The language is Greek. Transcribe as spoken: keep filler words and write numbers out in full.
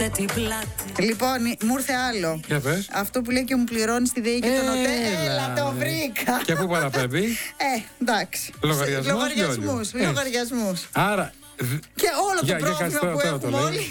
ούτε την πλάτη. Λοιπόν, μου ήρθε άλλο. Για πες. Αυτό που λέει και μου πληρώνει τη ΔΕΗ και τον ΟΤΕ. Έλα, το βρήκα. Και πού παραπέμπει? Ε, εντάξει. Λογαριασμούς. Λογαριασμούς. Λογαριασμούς. Άρα. Και όλο το για, πρόβλημα για που τώρα, έχουμε τώρα όλοι